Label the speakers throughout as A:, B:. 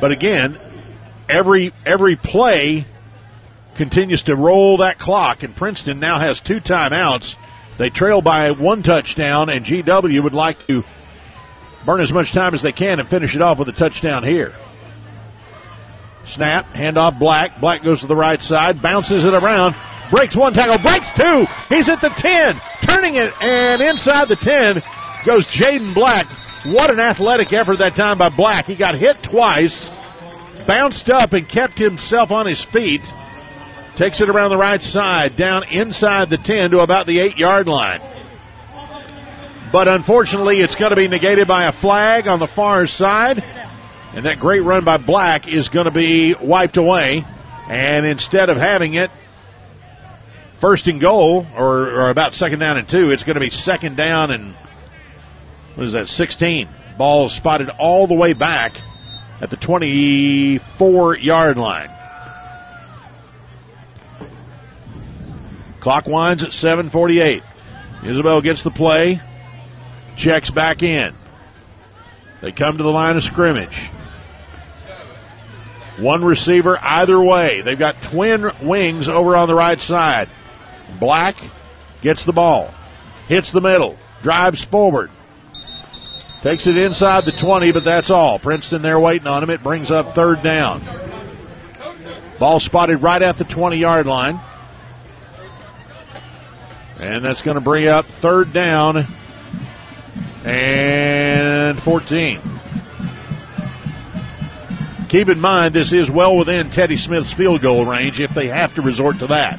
A: But again, every play continues to roll that clock, and Princeton now has 2 timeouts. They trail by 1 touchdown, and GW would like to burn as much time as they can and finish it off with a touchdown here. Snap, handoff Black. Black goes to the right side, bounces it around, breaks 1 tackle, breaks 2. He's at the 10, turning it, and inside the 10 goes Jaden Black. What an athletic effort that time by Black. He got hit twice, bounced up and kept himself on his feet. Takes it around the right side, down inside the 10 to about the 8-yard line. But unfortunately, it's going to be negated by a flag on the far side. And that great run by Black is going to be wiped away. And instead of having it first and goal, or about 2nd down and 2, it's going to be 2nd down and, 16. Ball spotted all the way back at the 24-yard line. Clock winds at 7:48. Isabel gets the play, checks back in. They come to the line of scrimmage. 1 receiver either way. They've got twin wings over on the right side. Black gets the ball, hits the middle, drives forward, takes it inside the 20, but that's all. Princeton there waiting on him. It brings up 3rd down. Ball spotted right at the 20-yard line. And that's going to bring up 3rd down and 14. Keep in mind, this is well within Teddy Smith's field goal range if they have to resort to that.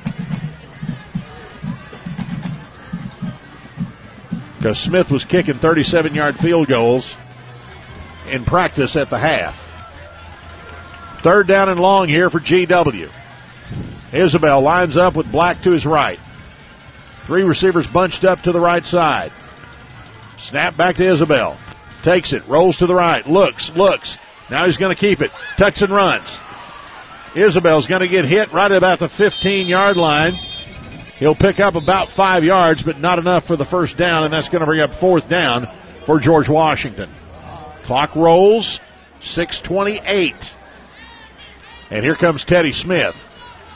A: Because Smith was kicking 37-yard field goals in practice at the half. 3rd down and long here for GW. Isabel lines up with Black to his right. 3 receivers bunched up to the right side. Snap back to Isabel. Takes it, rolls to the right, looks. Now he's going to keep it. Tucks and runs. Isabel's going to get hit right about the 15-yard line. He'll pick up about 5 yards, but not enough for the 1st down, and that's going to bring up 4th down for George Washington. Clock rolls, 6:28. And here comes Teddy Smith.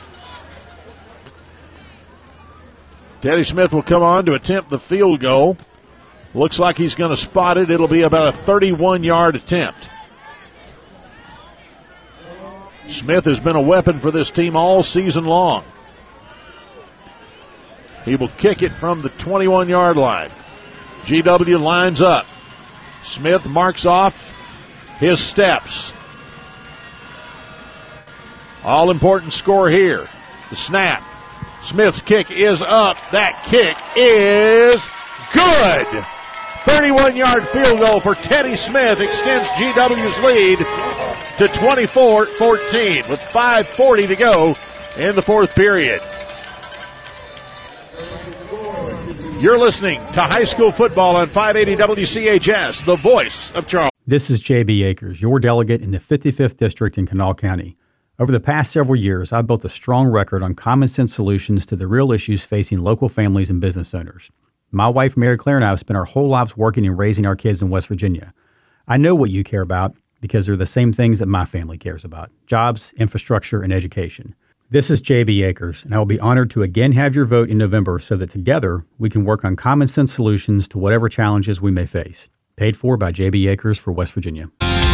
A: Teddy Smith will come on to attempt the field goal. Looks like he's going to spot it. It'll be about a 31-yard attempt. Smith has been a weapon for this team all season long. He will kick it from the 21-yard line. GW lines up. Smith marks off his steps. All-important score here. The snap. Smith's kick is up. That kick is good. 31-yard field goal for Teddy Smith extends GW's lead to 24-14 with 5:40 to go in the 4th period. You're listening to high school football on 580 WCHS, the voice of Charles.
B: This is J.B. Akers, your delegate in the 55th District in Kanawha County. Over the past several years, I've built a strong record on common sense solutions to the real issues facing local families and business owners. My wife, Mary Claire, and I have spent our whole lives working and raising our kids in West Virginia. I know what you care about because they're the same things that my family cares about: jobs, infrastructure, and education. This is J.B. Akers, and I will be honored to again have your vote in November so that together we can work on common sense solutions to whatever challenges we may face. Paid for by J.B. Akers for West Virginia.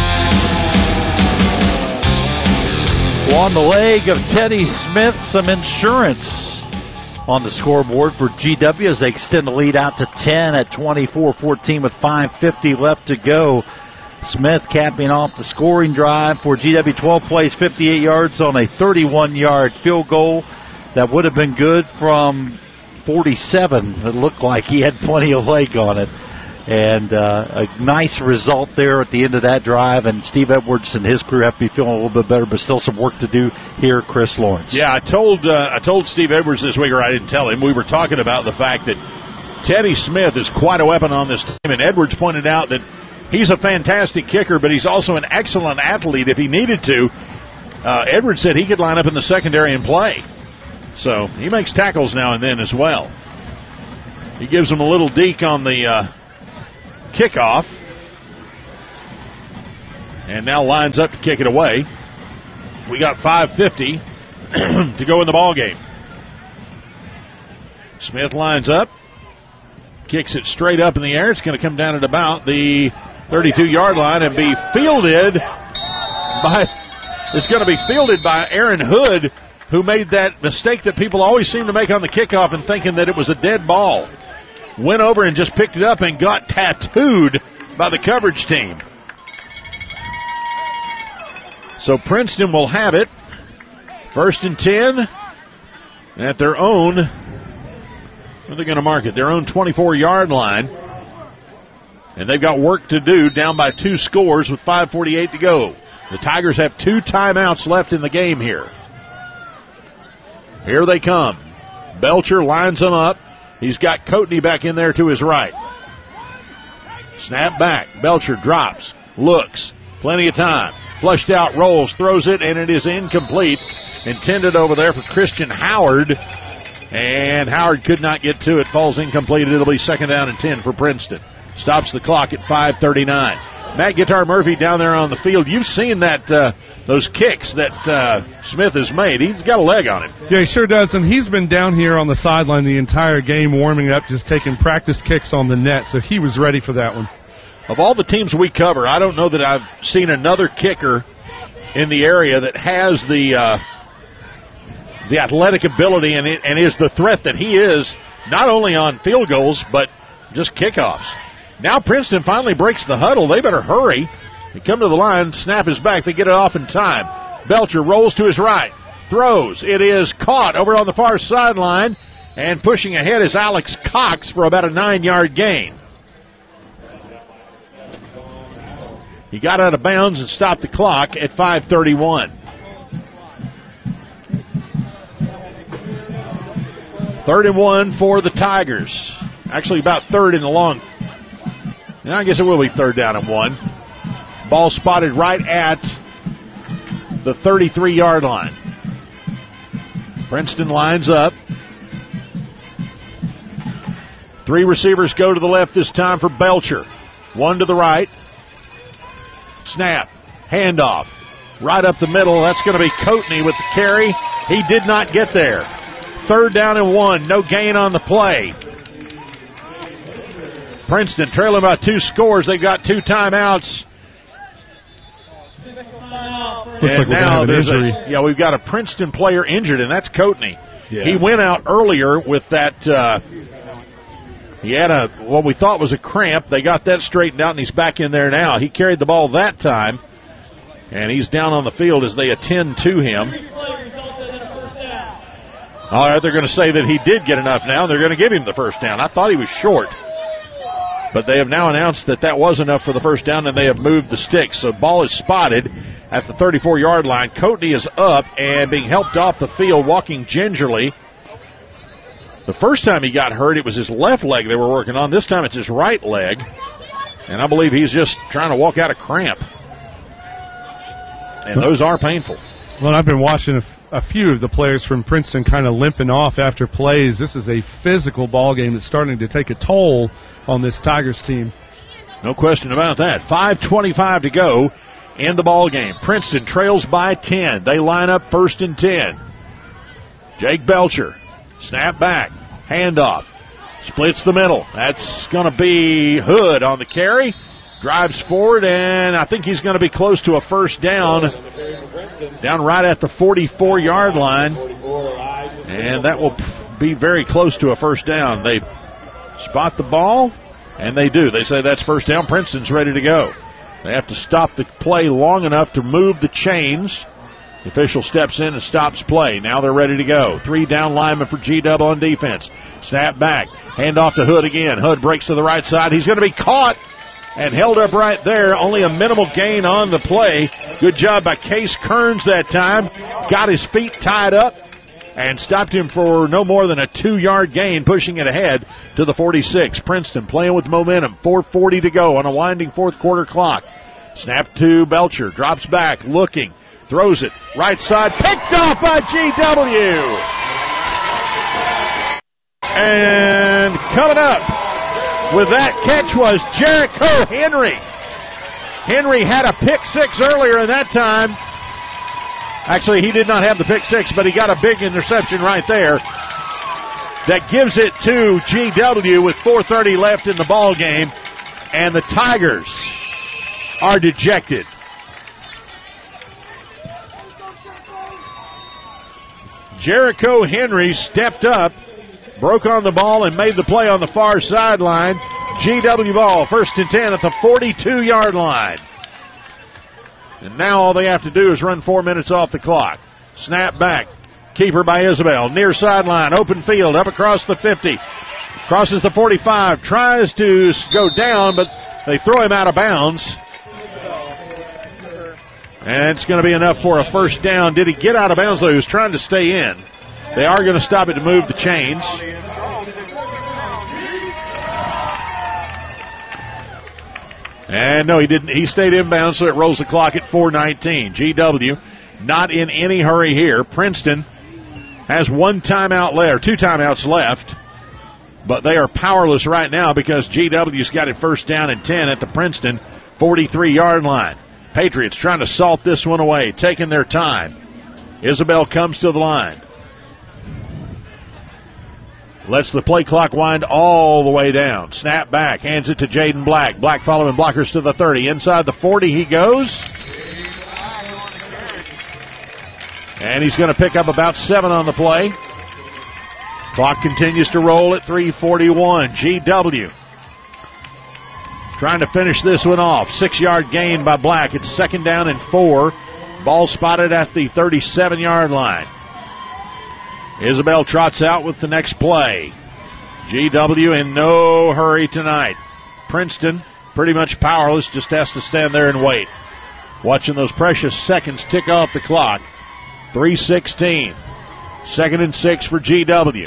C: Well, on the leg of Teddy Smith, some insurance on the scoreboard for GW as they extend the lead out to 10 at 24-14 with 5:50 left to go. Smith capping off the scoring drive for GW. 12 plays, 58 yards on a 31-yard field goal. That would have been good from 47. It looked like he had plenty of leg on it. And a nice result there at the end of that drive. And Steve Edwards and his crew have to be feeling a little bit better, but still some work to do here, Chris Lawrence.
A: Yeah, I told Steve Edwards this week, or I didn't tell him. We were talking about the fact that Teddy Smith is quite a weapon on this team. And Edwards pointed out that he's a fantastic kicker, but he's also an excellent athlete if he needed to. Edwards said he could line up in the secondary and play. So he makes tackles now and then as well. He gives him a little deke on the kickoff. and now lines up to kick it away. We got 5:50 to go in the ball game. Smith lines up, kicks it straight up in the air. It's going to come down at about the 32-yard line and be fielded by. It's going to be fielded by Aaron Hood, who made that mistake that people always seem to make on the kickoff and thinking that it was a dead ball. Went over and just picked it up and got tattooed by the coverage team. So Princeton will have it. 1st and 10 at their own, where they're going to mark it, their own 24-yard line. And they've got work to do, down by 2 scores with 5:48 to go. The Tigers have 2 timeouts left in the game here. Here they come. Belcher lines them up. He's got Coatney back in there to his right. Snap back. Belcher drops, looks, plenty of time. Flushed out, rolls, throws it, and it is incomplete. Intended over there for Christian Howard. And Howard could not get to it. Falls incomplete. It'll be 2nd down and 10 for Princeton. Stops the clock at 5:39. Matt Guitar Murphy down there on the field. You've seen that those kicks that Smith has made. He's got a leg on him.
D: Yeah, he sure does. And he's been down here on the sideline the entire game, warming up, just taking practice kicks on the net. So he was ready for that one.
A: Of all the teams we cover, I don't know that I've seen another kicker in the area that has the athletic ability and is the threat that he is, not only on field goals but just kickoffs. Now Princeton finally breaks the huddle. They better hurry. They come to the line, snap is back. They get it off in time. Belcher rolls to his right, throws. It is caught over on the far sideline, and pushing ahead is Alex Cox for about a 9-yard gain. He got out of bounds and stopped the clock at 5:31. 3rd and 1 for the Tigers. Actually, about 3rd in the long. Now, I guess it will be 3rd down and 1. Ball spotted right at the 33-yard line. Princeton lines up. 3 receivers go to the left this time for Belcher. 1 to the right. Snap. Handoff. Right up the middle. That's going to be Coatney with the carry. He did not get there. 3rd down and 1. No gain on the play. Princeton trailing by 2 scores. They've got 2 timeouts.
D: Looks like
A: now
D: an
A: there's
D: injury.
A: we've got a Princeton player injured, and that's Coatney.
D: Yeah.
A: He went out earlier with that. He had what we thought was a cramp. They got that straightened out, and he's back in there now. He carried the ball that time, and he's down on the field as they attend to him. All right, they're going to say that he did get enough now, and they're going to give him the first down. I thought he was short, but they have now announced that that was enough for the first down, and they have moved the sticks. So ball is spotted at the 34-yard line. Coatney is up and being helped off the field, walking gingerly. The first time he got hurt, it was his left leg they were working on. This time it's his right leg, and I believe he's just trying to walk out of cramp. And those are painful.
D: Well, I've been watching a few of the players from Princeton kind of limping off after plays. This is a physical ball game that's starting to take a toll on this Tigers team.
A: No question about that. 5:25 to go in the ball game. Princeton trails by 10. They line up 1st and 10. Jake Belcher, snap back, handoff, splits the middle. That's going to be Hood on the carry. Drives forward, and I think he's going to be close to a first down right at the 44-yard line. And that will be very close to a first down. They spot the ball, and they do. They say that's first down. Princeton's ready to go. They have to stop the play long enough to move the chains. The official steps in and stops play. Now they're ready to go. 3 down linemen for G-Dub on defense. Snap back. Hand off to Hood again. Hood breaks to the right side. He's going to be caught and held up right there. Only a minimal gain on the play. Good job by Case Kearns that time. Got his feet tied up and stopped him for no more than a 2-yard gain, pushing it ahead to the 46. Princeton playing with momentum. 4:40 to go on a winding fourth quarter clock. Snap to Belcher. Drops back, looking. Throws it. Right side. Picked off by GW. And coming up with that catch was Jericho Henry. Henry had a pick six earlier in that time. Actually, he did not have the pick six, but he got a big interception right there. That gives it to GW with 4:30 left in the ball game, and the Tigers are dejected. Jericho Henry stepped up, broke on the ball, and made the play on the far sideline. GW ball, 1st and 10 at the 42-yard line. And now all they have to do is run 4 minutes off the clock. Snap back. Keeper by Isabel. Near sideline. Open field. Up across the 50. Crosses the 45. Tries to go down, but they throw him out of bounds. And it's going to be enough for a first down. Did he get out of bounds, though? He was trying to stay in. They are going to stop it to move the chains. And no, he didn't. He stayed inbound, so it rolls the clock at 4:19. GW not in any hurry here. Princeton has one timeout left, or 2 timeouts left, but they are powerless right now because GW's got it 1st down and 10 at the Princeton 43-yard line. Patriots trying to salt this one away, taking their time. Isabel comes to the line. Lets the play clock wind all the way down. Snap back, hands it to Jaden Black. Black following blockers to the 30. Inside the 40 he goes. And he's going to pick up about 7 on the play. Clock continues to roll at 3:41. GW trying to finish this one off. 6-yard gain by Black. It's 2nd down and 4. Ball spotted at the 37-yard line. Isabel trots out with the next play. GW in no hurry tonight. Princeton pretty much powerless, just has to stand there and wait. Watching those precious seconds tick off the clock. 3:16. 2nd and 6 for GW.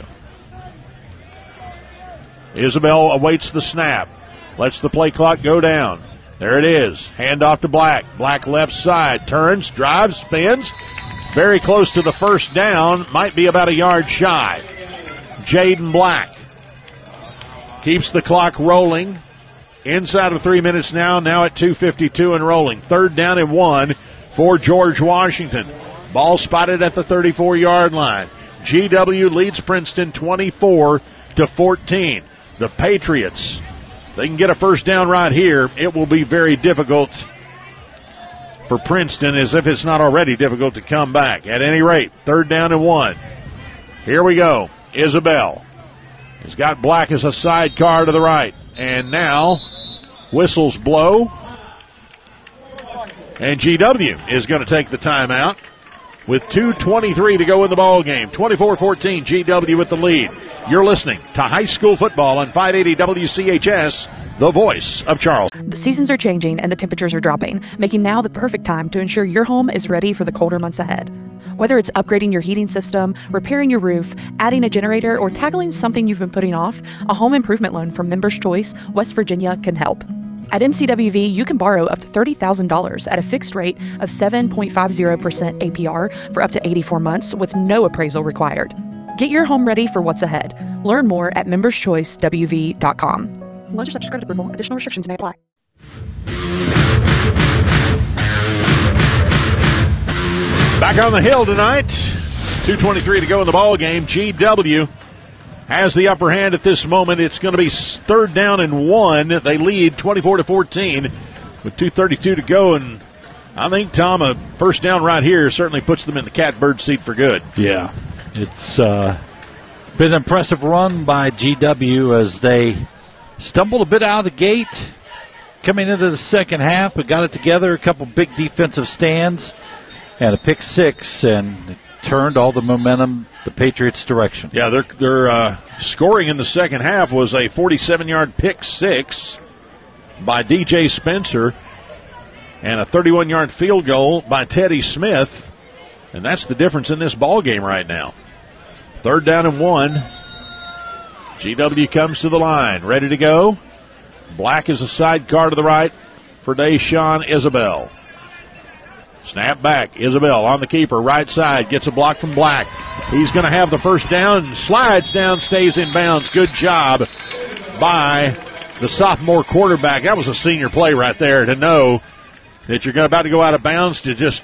A: Isabel awaits the snap. Lets the play clock go down. There it is. Hand off to Black. Black left side. Turns, drives, spins. Very close to the 1st down. Might be about a yard shy. Jaden Black keeps the clock rolling. Inside of 3 minutes now at 2:52 and rolling. 3rd down and 1 for George Washington. Ball spotted at the 34-yard line. GW leads Princeton 24-14. The Patriots, if they can get a 1st down right here, it will be very difficult for Princeton, as if it's not already difficult to come back. At any rate, 3rd down and 1. Here we go. Isabel has got Black as a sidecar to the right. And now whistles blow. And GW is going to take the timeout with 2:23 to go in the ball game. 24-14, GW with the lead. You're listening to high school football on 580 WCHS, the voice of Charleston.
E: The seasons are changing and the temperatures are dropping, making now the perfect time to ensure your home is ready for the colder months ahead. Whether it's upgrading your heating system, repairing your roof, adding a generator, or tackling something you've been putting off, a home improvement loan from Members Choice West Virginia can help. At MCWV, you can borrow up to $30,000 at a fixed rate of 7.50% APR for up to 84 months with no appraisal required. Get your home ready for what's ahead. Learn more at memberschoicewv.com. Loans are subject to credit approval. Additional restrictions may apply.
A: Back on the hill tonight. 2:23 to go in the ball game. GW has the upper hand at this moment. It's going to be 3rd down and 1. They lead 24-14 with 2:32 to go. And I think, Tom, a 1st down right here certainly puts them in the catbird seat for good.
C: Yeah, it's been an impressive run by GW as they stumbled a bit out of the gate coming into the 2nd half, but got it together. A couple big defensive stands and a pick 6, and it turned all the momentum the Patriots' direction.
A: Yeah, their scoring in the 2nd half was a 47-yard pick 6 by DJ Spencer and a 31-yard field goal by Teddy Smith, and that's the difference in this ball game right now. 3rd down and 1. GW comes to the line, ready to go. Black is a sidecar to the right for Deshaun Isabel. Snap back. Isabel on the keeper, right side, gets a block from Black. He's going to have the 1st down, slides down, stays in bounds. Good job by the sophomore quarterback. That was a senior play right there to know that you're about to go out of bounds to just